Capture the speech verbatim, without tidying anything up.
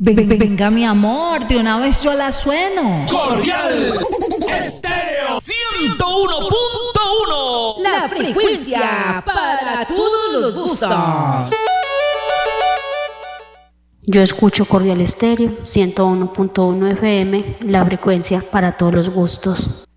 Ven- venga mi amor, de una vez yo la sueno. Cordial Estéreo ciento uno punto uno. La frecuencia para todos los gustos. Yo escucho Cordial Estéreo ciento uno punto uno F M, la frecuencia para todos los gustos.